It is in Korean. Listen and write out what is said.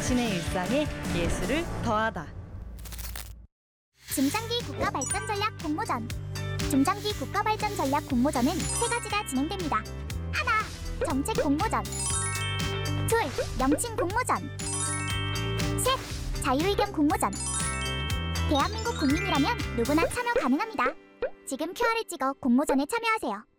당신의 일상에 예술을 더하다. 중장기 국가발전전략 공모전. 중장기 국가발전전략 공모전은 세 가지가 진행됩니다. 하나, 정책 공모전. 둘, 명칭 공모전. 셋, 자유의견 공모전. 대한민국 국민이라면 누구나 참여 가능합니다. 지금 QR을 찍어 공모전에 참여하세요.